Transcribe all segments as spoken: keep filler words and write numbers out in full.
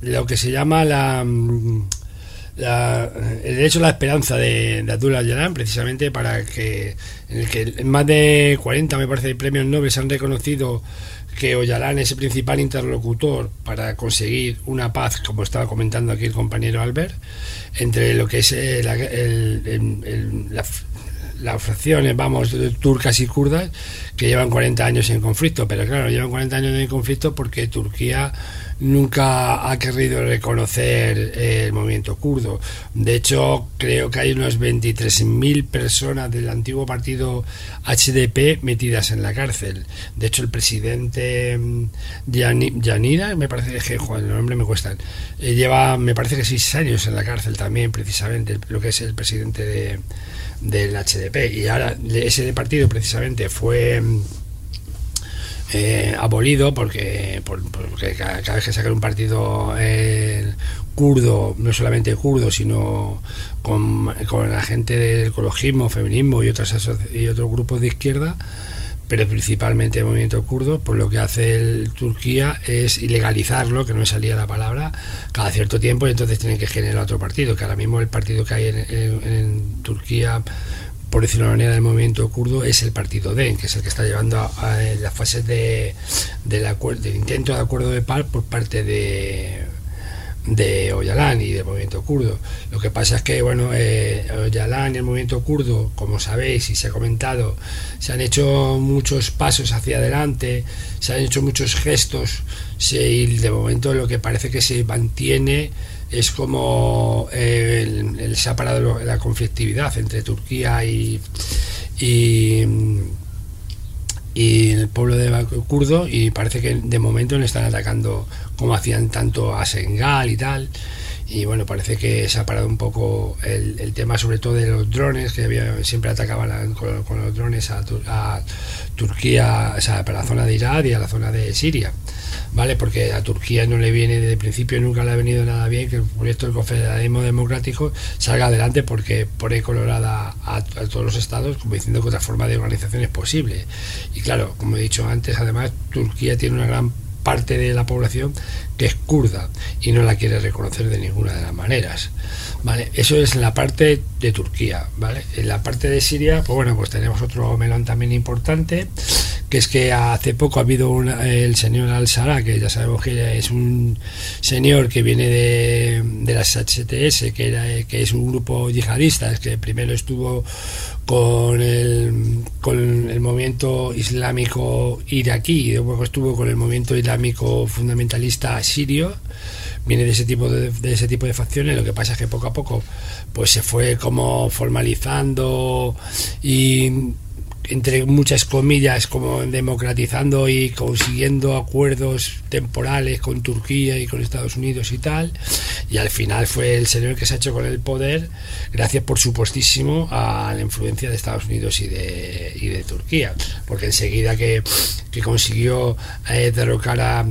lo que se llama la, la el derecho a la esperanza de, de Abdullah Öcalan, precisamente para que en el que en más de cuarenta, me parece, premios Nobel se han reconocido que Öcalan es el principal interlocutor para conseguir una paz, como estaba comentando aquí el compañero Albert, entre lo que es el, el, el, el, la, las fracciones, vamos, turcas y kurdas, que llevan cuarenta años en conflicto. Pero claro, llevan cuarenta años en conflicto porque Turquía nunca ha querido reconocer el movimiento kurdo. De hecho, creo que hay unas veintitrés mil personas del antiguo partido H D P metidas en la cárcel. De hecho, el presidente Yanira, me parece que, joder, el nombre me cuesta, eh, lleva, me parece que seis años en la cárcel también, precisamente, lo que es el presidente de del H D P. Y ahora ese partido precisamente fue Eh, abolido porque, por, porque cada, cada vez que sacan un partido eh, kurdo, no solamente kurdo, sino con, con la gente del ecologismo, feminismo y otras y otros grupos de izquierda, pero principalmente el movimiento kurdo, pues lo que hace el, Turquía es ilegalizarlo, que no me salía la palabra, cada cierto tiempo, y entonces tienen que generar otro partido, que ahora mismo el partido que hay en, en, en Turquía, por decirlo de una manera, del movimiento kurdo, es el partido D E M, que es el que está llevando a, a las fases de, de la, del intento de acuerdo de paz por parte de de Öcalan y del movimiento kurdo. Lo que pasa es que, bueno, eh, Öcalan y el movimiento kurdo, como sabéis y se ha comentado, se han hecho muchos pasos hacia adelante, se han hecho muchos gestos, se, y de momento lo que parece que se mantiene es como eh, el, el, se ha parado la conflictividad entre Turquía y, y, y el pueblo de kurdo, y parece que de momento no están atacando como hacían tanto a Sengal y tal. Y bueno, parece que se ha parado un poco el, el tema, sobre todo de los drones, que había, siempre atacaban con, con los drones a, a Turquía, o sea, para la zona de Irak y a la zona de Siria, ¿vale? Porque a Turquía no le viene, desde el principio nunca le ha venido nada bien que el proyecto del confederalismo democrático salga adelante, porque pone colorada a, a todos los estados como diciendo que otra forma de organización es posible. Y claro, como he dicho antes, además Turquía tiene una gran parte de la población que es kurda y no la quiere reconocer de ninguna de las maneras, ¿vale? Eso es en la parte de Turquía, ¿vale? En la parte de Siria, pues bueno, pues tenemos otro melón también importante, que es que hace poco ha habido una, el señor Al-Sarraj, que ya sabemos que es un señor que viene de, de las H T S, que, era, que es un grupo yihadista, es que primero estuvo con el, con el movimiento islámico iraquí y luego estuvo con el movimiento islámico fundamentalista sirio. Viene de ese tipo de, de ese tipo de facciones. Lo que pasa es que poco a poco pues se fue como formalizando y, entre muchas comillas, como democratizando y consiguiendo acuerdos temporales con Turquía y con Estados Unidos y tal, y al final fue el señor que se ha hecho con el poder gracias, por supuestísimo, a la influencia de Estados Unidos y de, y de Turquía, porque enseguida que, que consiguió eh, derrocar a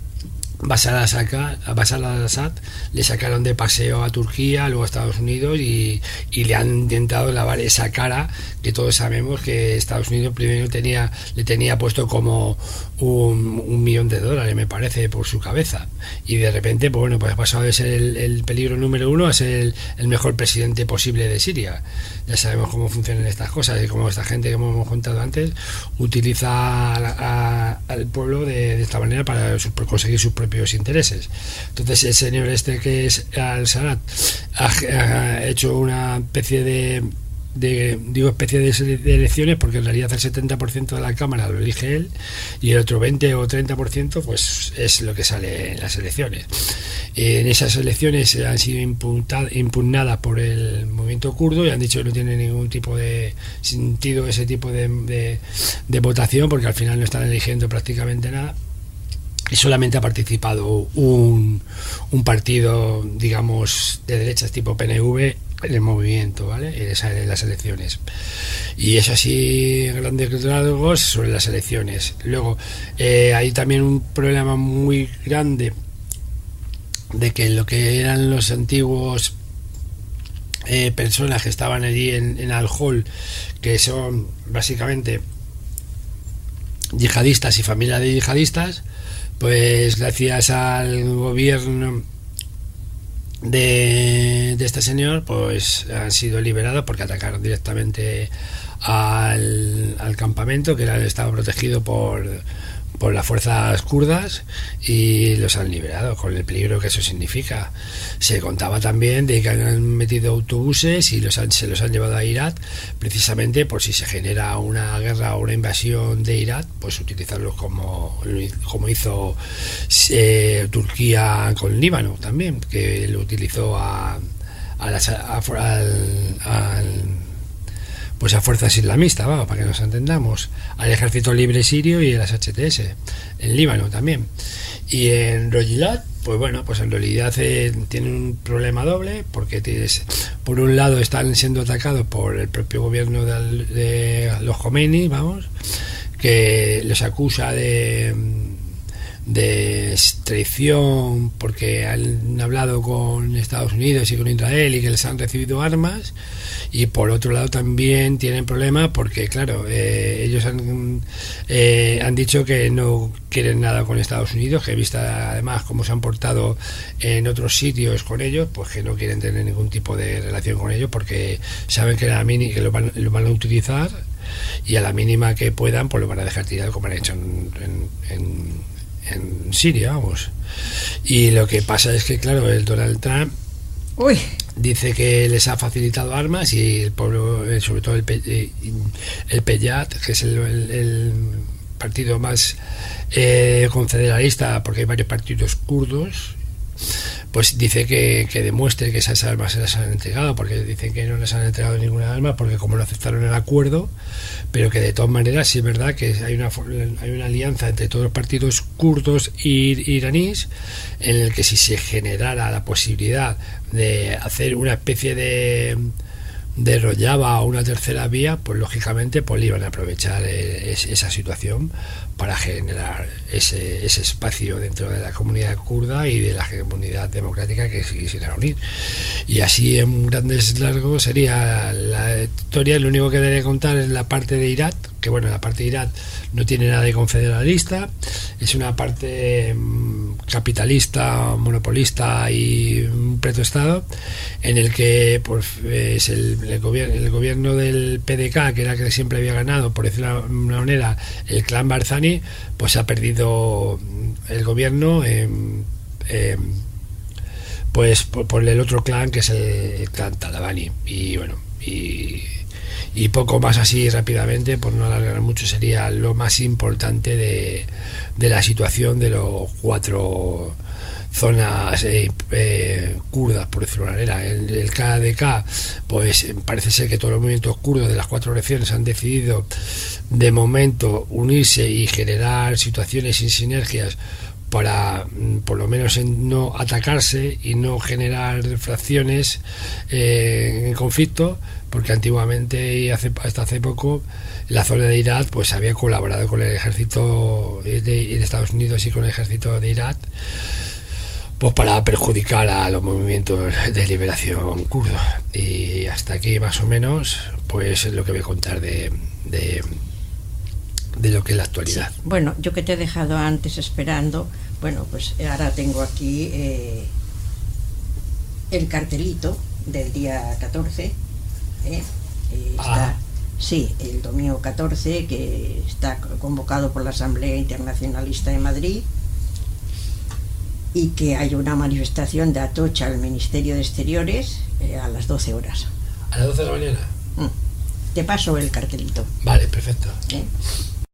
Bashar al-Assad, a Bashar al-Assad, le sacaron de paseo a Turquía, luego a Estados Unidos, y, y le han intentado lavar esa cara que todos sabemos que Estados Unidos primero tenía, le tenía puesto como un, un millón de dólares, me parece, por su cabeza, y de repente, pues bueno, pues ha pasado de ser el, el peligro número uno a ser el, el mejor presidente posible de Siria. Ya sabemos cómo funcionan estas cosas y cómo esta gente, como hemos contado antes, utiliza a, a, al pueblo de, de esta manera para su, conseguir sus propios intereses. Entonces el señor este, que es Al-Sarraj, ha, ha hecho una especie de, de digo especie de, de elecciones, porque en realidad el setenta por ciento de la Cámara lo elige él y el otro veinte o treinta por ciento pues es lo que sale en las elecciones. En esas elecciones han sido impugnadas por el movimiento kurdo y han dicho que no tiene ningún tipo de sentido ese tipo de, de, de votación, porque al final no están eligiendo prácticamente nada. Y solamente ha participado un, un partido, digamos, de derechas tipo P N V en el movimiento, ¿vale? En, esa, en las elecciones. Y eso así, en grandes rasgos, sobre las elecciones. Luego, eh, hay también un problema muy grande de que lo que eran los antiguos eh, personas que estaban allí en, en Al-Hol, que son básicamente yihadistas y familia de yihadistas, pues gracias al gobierno de, de este señor pues han sido liberados porque atacaron directamente al, al campamento, que era, estaba protegido por por las fuerzas kurdas, y los han liberado con el peligro que eso significa. Se contaba también de que han metido autobuses y los han, se los han llevado a Irak precisamente por si se genera una guerra o una invasión de Irak, pues utilizarlos como, como hizo eh, Turquía con Líbano también, que lo utilizó a, a las, a, al, al pues a fuerzas islamistas, vamos, para que nos entendamos, al Ejército Libre Sirio y a las H T S, en Líbano también. Y en Rojilat, pues bueno, pues en realidad eh, tienen un problema doble, porque tienes, por un lado están siendo atacados por el propio gobierno de, de los Khomeini, vamos, que les acusa de de traición porque han hablado con Estados Unidos y con Israel y que les han recibido armas, y por otro lado también tienen problemas porque claro, eh, ellos han, eh, han dicho que no quieren nada con Estados Unidos, que vista además cómo se han portado en otros sitios con ellos, pues que no quieren tener ningún tipo de relación con ellos porque saben que, la mini, que lo, van, lo van a utilizar, y a la mínima que puedan pues lo van a dejar tirado como han hecho en, en, en en Siria, vamos. Y lo que pasa es que claro, el Donald Trump Uy. dice que les ha facilitado armas, y el pueblo, sobre todo el, el Peyat, que es el, el, el partido más eh, confederalista, porque hay varios partidos kurdos, pues dice que, que demuestre que esas armas se las han entregado, porque dicen que no les han entregado ninguna arma porque como no aceptaron el acuerdo, pero que de todas maneras sí es verdad que hay una hay una alianza entre todos los partidos kurdos y iraníes, en el que si se generara la posibilidad de hacer una especie de de Rojava o una tercera vía, pues lógicamente pues iban a aprovechar eh, es, esa situación para generar ese, ese espacio dentro de la comunidad kurda y de la comunidad democrática que se quisiera unir. Y así en grandes largos sería la historia. Lo único que debe contar es la parte de Irak, que bueno, la parte de Irak no tiene nada de confederalista, es una parte mmm, capitalista, monopolista y un protoestado, en el que pues, es el, el, gobierno, el gobierno del P D K, que era el que siempre había ganado, por decirlo de una manera, el clan Barzani, pues ha perdido el gobierno eh, eh, pues por, por el otro clan, que es el, el clan Talabani. Y bueno, y y poco más así rápidamente, por no alargar mucho, sería lo más importante de, de la situación de los cuatro zonas eh, eh, kurdas, por decirlo de una manera. El, el K D K, pues parece ser que todos los movimientos kurdos de las cuatro regiones han decidido de momento unirse y generar situaciones sin sinergias para por lo menos en no atacarse y no generar fracciones eh, en conflicto, porque antiguamente y hace, hasta hace poco la zona de Irak pues había colaborado con el ejército de, de Estados Unidos y con el ejército de Irak pues para perjudicar a los movimientos de liberación kurdo. Y hasta aquí más o menos pues es lo que voy a contar de, de de lo que es la actualidad. Sí. Bueno, yo que te he dejado antes esperando, bueno, pues ahora tengo aquí eh, el cartelito del día catorce, ¿eh? Eh, está, ah. sí, el domingo catorce, que está convocado por la Asamblea Internacionalista de Madrid, y que hay una manifestación de Atocha al Ministerio de Exteriores eh, a las doce horas. ¿A las doce de la mañana? Mm. Te paso el cartelito. Vale, perfecto. ¿Eh?